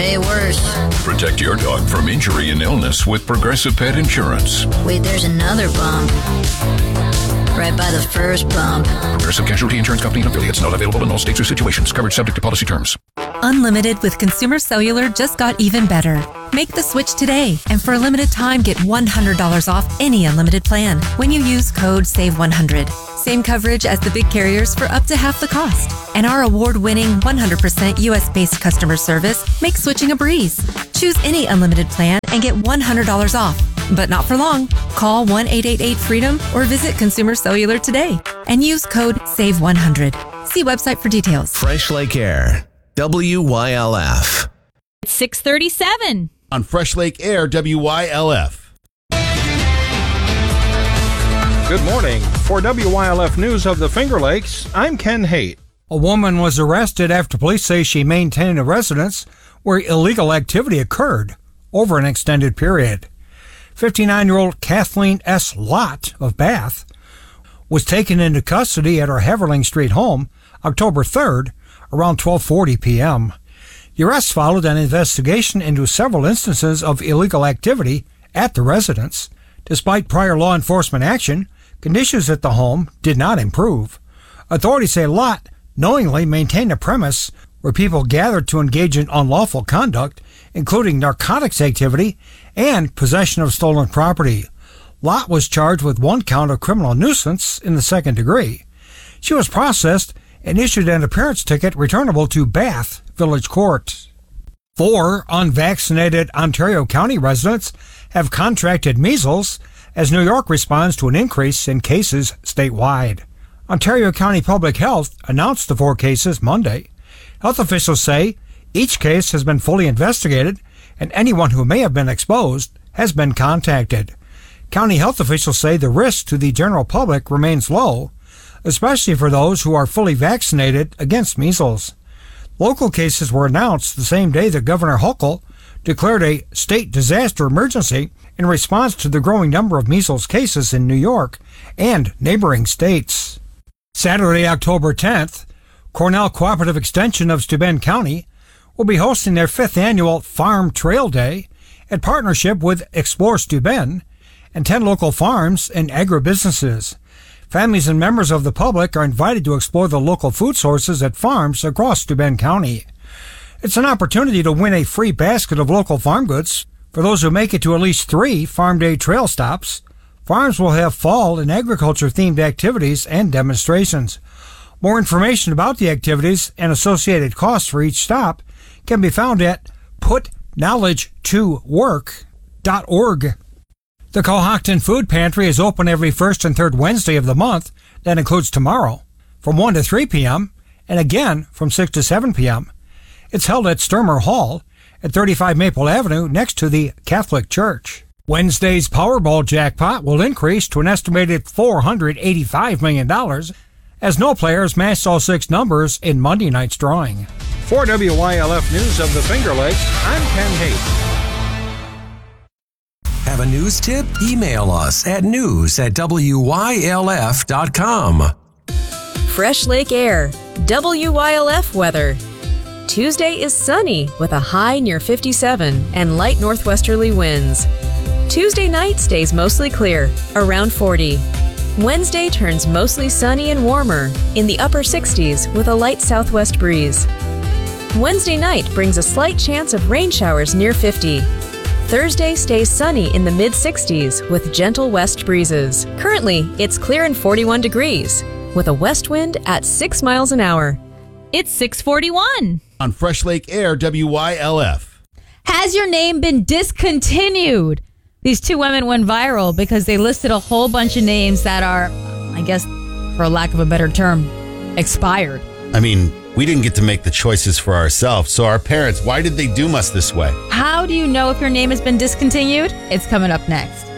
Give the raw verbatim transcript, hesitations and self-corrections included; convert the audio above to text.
way worse. Protect your dog from injury and illness with Progressive Pet Insurance. Wait, there's another bump. Right by the first bump. Progressive Casualty Insurance Company and affiliates. Not available in all states or situations. Coverage subject to policy terms. Unlimited with Consumer Cellular just got even better. Make the switch today, and for a limited time, get one hundred dollars off any unlimited plan when you use code save one hundred. Same coverage as the big carriers for up to half the cost. And our award-winning one hundred percent U S-based customer service makes switching a breeze. Choose any unlimited plan and get one hundred dollars off. But not for long. Call one eight eight eight freedom or visit Consumer Cellular today and use code save one hundred. See website for details. Fresh Lake Air, W Y L F. It's six thirty-seven. On Fresh Lake Air, W Y L F. Good morning. For W Y L F News of the Finger Lakes, I'm Ken Haight. A woman was arrested after police say she maintained a residence where illegal activity occurred over an extended period. fifty-nine-year-old Kathleen S. Lott of Bath was taken into custody at her Heverling Street home October third around twelve forty p.m. The arrest followed an investigation into several instances of illegal activity at the residence. Despite prior law enforcement action, conditions at the home did not improve. Authorities say Lott knowingly maintained a premise where people gathered to engage in unlawful conduct, including narcotics activity and possession of stolen property. Lott was charged with one count of criminal nuisance in the second degree. She was processed and issued an appearance ticket returnable to Bath Village Court. Four unvaccinated Ontario County residents have contracted measles as New York responds to an increase in cases statewide. Ontario County Public Health announced the four cases Monday. Health officials say each case has been fully investigated and anyone who may have been exposed has been contacted. County health officials say the risk to the general public remains low, especially for those who are fully vaccinated against measles. Local cases were announced the same day that Governor Hochul declared a state disaster emergency in response to the growing number of measles cases in New York and neighboring states. Saturday, October tenth, Cornell Cooperative Extension of Steuben County will be hosting their fifth annual Farm Trail Day in partnership with Explore Steuben and ten local farms and agribusinesses. Families and members of the public are invited to explore the local food sources at farms across Steuben County. It's an opportunity to win a free basket of local farm goods for those who make it to at least three Farm Day trail stops. Farms will have fall and agriculture-themed activities and demonstrations. More information about the activities and associated costs for each stop can be found at put knowledge to work dot org. The Cohocton Food Pantry is open every first and third Wednesday of the month. That includes tomorrow, from one to three p.m., and again from six to seven p.m. It's held at Sturmer Hall at thirty-five Maple Avenue next to the Catholic Church. Wednesday's Powerball jackpot will increase to an estimated four hundred eighty-five million dollars as no players matched all six numbers in Monday night's drawing. For W Y L F News of the Finger Lakes, I'm Ken Haight. Have a news tip? Email us at news at W Y L F dot com. Fresh Lake Air, W Y L F weather. Tuesday is sunny with a high near fifty-seven and light northwesterly winds. Tuesday night stays mostly clear, around forty. Wednesday turns mostly sunny and warmer, in the upper sixties with a light southwest breeze. Wednesday night brings a slight chance of rain showers near fifty. Thursday stays sunny in the mid-sixties with gentle west breezes. Currently, it's clear and forty-one degrees, with a west wind at six miles an hour. It's six forty-one. On Fresh Lake Air, W Y L F. Has your name been discontinued? These two women went viral because they listed a whole bunch of names that are, I guess, for lack of a better term, expired. I mean, we didn't get to make the choices for ourselves. So our parents, why did they doom us this way? How do you know if your name has been discontinued? It's coming up next.